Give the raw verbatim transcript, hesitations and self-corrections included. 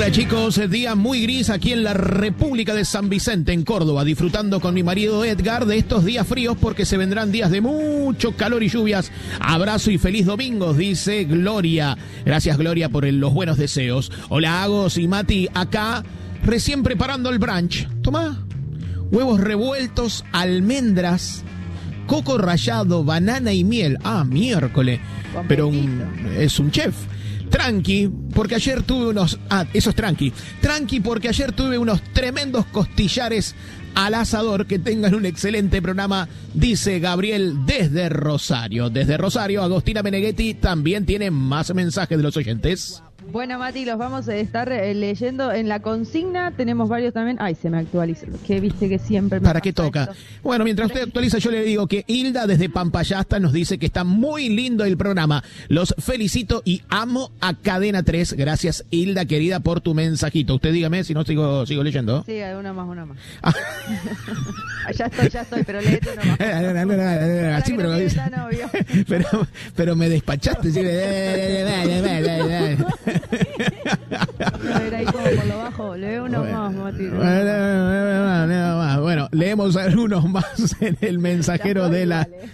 Hola chicos, día muy gris aquí en la República de San Vicente, en Córdoba, disfrutando con mi marido Edgar de estos días fríos porque se vendrán días de mucho calor y lluvias. Abrazo y feliz domingo, dice Gloria. Gracias Gloria por el, los buenos deseos. Hola Agos y Mati, acá recién preparando el brunch. Tomá, huevos revueltos, almendras, coco rallado, banana y miel. Ah, miércoles. Pero un, es un chef. Tranqui, porque ayer tuve unos... Ah, eso es tranqui. Tranqui, porque ayer tuve unos tremendos costillares al asador. Que tengan un excelente programa, dice Gabriel desde Rosario. Desde Rosario, Agostina Meneghetti también tiene más mensajes de los oyentes. Bueno, Mati, los vamos a estar eh, leyendo en la consigna. Tenemos varios también. Ay, se me actualizó. Que viste que siempre me ¿Para qué toca? Esto. Bueno, mientras usted actualiza, yo le digo que Hilda desde Pampayasta nos dice que está muy lindo el programa. Los felicito y amo a Cadena tres. Gracias, Hilda, querida, por tu mensajito. Usted dígame si no sigo sigo leyendo. Sí, una más, una más. Ah. ya estoy, ya estoy, pero léete una más. Así, pero, no pero, pero me despachaste. ¿Sí? A ver, ahí como por lo bajo, lee uno bueno, más, Mati. Bueno, bueno, leemos algunos más en el mensajero de la